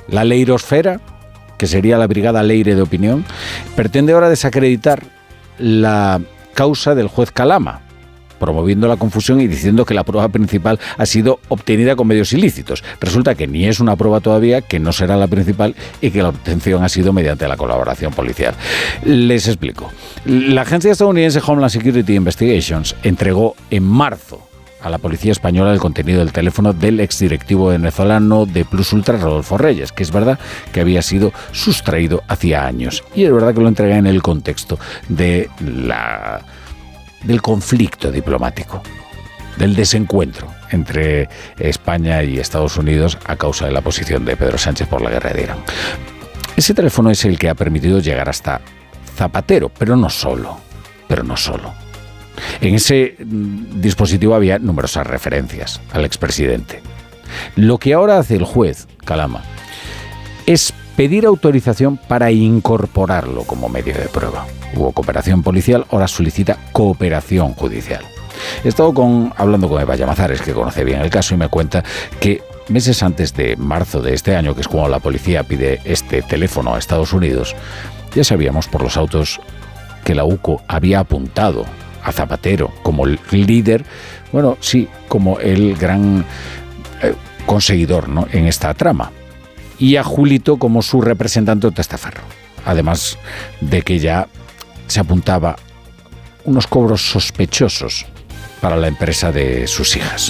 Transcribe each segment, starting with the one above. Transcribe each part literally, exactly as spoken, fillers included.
la leirosfera, que sería la Brigada Leire de Opinión, pretende ahora desacreditar la causa del juez Calama, promoviendo la confusión y diciendo que la prueba principal ha sido obtenida con medios ilícitos. Resulta que ni es una prueba todavía, que no será la principal y que la obtención ha sido mediante la colaboración policial. Les explico. La agencia estadounidense Homeland Security Investigations entregó en marzo a la policía española el contenido del teléfono del exdirectivo venezolano de Plus Ultra, Rodolfo Reyes, que es verdad que había sido sustraído hacía años. Y es verdad que lo entrega en el contexto de la... del conflicto diplomático, del desencuentro entre España y Estados Unidos a causa de la posición de Pedro Sánchez por la guerra de Irán. Ese teléfono es el que ha permitido llegar hasta Zapatero, pero no solo, pero no solo. En ese dispositivo había numerosas referencias al expresidente. Lo que ahora hace el juez Calama es pedir autorización para incorporarlo como medio de prueba. Hubo cooperación policial, ahora solicita cooperación judicial. He estado con, hablando con Eva Llamazares, que conoce bien el caso, y me cuenta que meses antes de marzo de este año, que es cuando la policía pide este teléfono a Estados Unidos, ya sabíamos por los autos que la U C O había apuntado a Zapatero como el líder, bueno, sí, como el gran eh, conseguidor, ¿no?, en esta trama, y a Julito como su representante o testaferro, además de que ya se apuntaba unos cobros sospechosos para la empresa de sus hijas.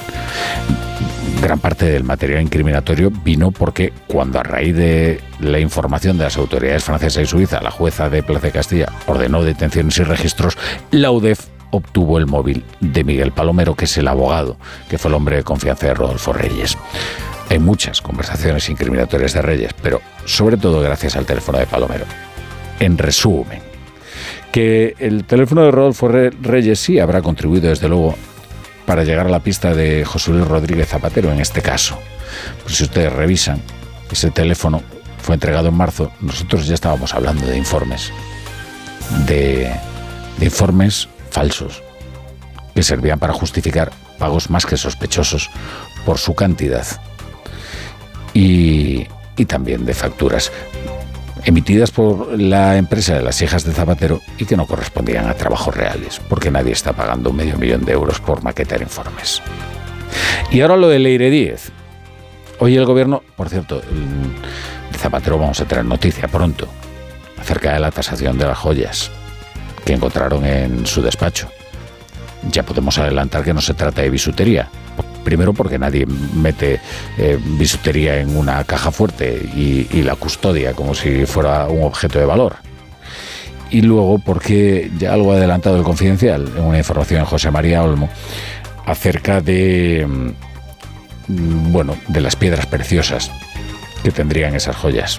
Gran parte del material incriminatorio vino porque cuando, a raíz de la información de las autoridades francesas y suiza, la jueza de Plaza de Castilla ordenó detenciones y registros, la U D E F obtuvo el móvil de Miguel Palomero, que es el abogado, que fue el hombre de confianza de Rodolfo Reyes. Hay muchas conversaciones incriminatorias de Reyes, pero sobre todo gracias al teléfono de Palomero. En resumen, que el teléfono de Rodolfo Reyes sí habrá contribuido, desde luego, para llegar a la pista de José Luis Rodríguez Zapatero en este caso. Pues si ustedes revisan, ese teléfono fue entregado en marzo. Nosotros ya estábamos hablando de informes, de, de informes falsos, que servían para justificar pagos más que sospechosos por su cantidad, y, y también de facturas emitidas por la empresa de las hijas de Zapatero y que no correspondían a trabajos reales, porque nadie está pagando medio millón de euros por maquetar informes. Y ahora lo de Leire Díez. Hoy el gobierno, por cierto, de Zapatero vamos a tener noticia pronto acerca de la tasación de las joyas que encontraron en su despacho. Ya podemos adelantar que no se trata de bisutería. Primero porque nadie mete eh, bisutería en una caja fuerte y, y la custodia como si fuera un objeto de valor. Y luego porque ya algo ha adelantado el Confidencial en una información de José María Olmo acerca de, bueno, de las piedras preciosas que tendrían esas joyas.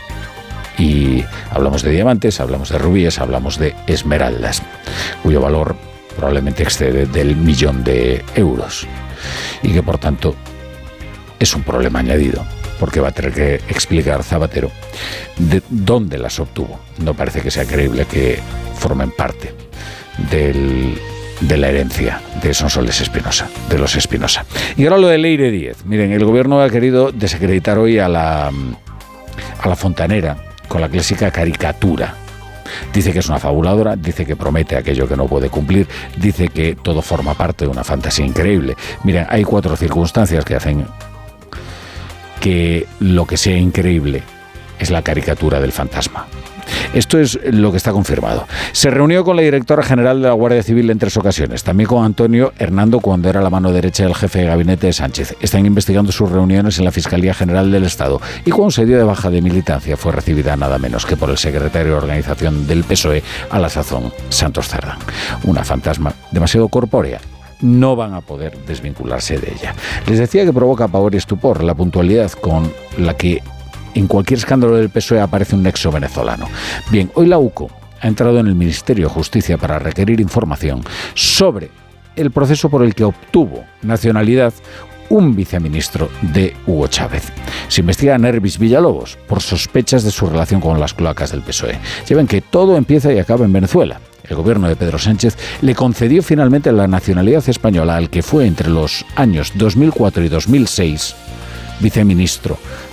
Y hablamos de diamantes, hablamos de rubíes, hablamos de esmeraldas, cuyo valor probablemente excede del millón de euros. Y que por tanto es un problema añadido, porque va a tener que explicar Zapatero de dónde las obtuvo. No parece que sea creíble que formen parte del, de la herencia de Sonsoles Espinosa, de los Espinosa. Y ahora lo de Leire Díez. Miren, el gobierno ha querido desacreditar hoy a la, a la fontanera con la clásica caricatura. Dice que es una fabuladora, dice que promete aquello que no puede cumplir, dice que todo forma parte de una fantasía increíble. Miren, hay cuatro circunstancias que hacen que lo que sea increíble es la caricatura del fantasma. Esto es lo que está confirmado. Se reunió con la directora general de la Guardia Civil en tres ocasiones, también con Antonio Hernando cuando era la mano derecha del jefe de gabinete de Sánchez. Están investigando sus reuniones en la Fiscalía General del Estado y cuando se dio de baja de militancia fue recibida nada menos que por el secretario de Organización del P S O E, a la sazón Santos Cerdán. Una fantasma demasiado corpórea. No van a poder desvincularse de ella. Les decía que provoca pavor y estupor la puntualidad con la que en cualquier escándalo del P S O E aparece un nexo venezolano. Bien, hoy la U C O ha entrado en el Ministerio de Justicia para requerir información sobre el proceso por el que obtuvo nacionalidad un viceministro de Hugo Chávez. Se investiga a Nervis Villalobos por sospechas de su relación con las cloacas del P S O E. Ya ven que todo empieza y acaba en Venezuela. El gobierno de Pedro Sánchez le concedió finalmente la nacionalidad española al que fue entre los años dos mil cuatro y dos mil seis viceministro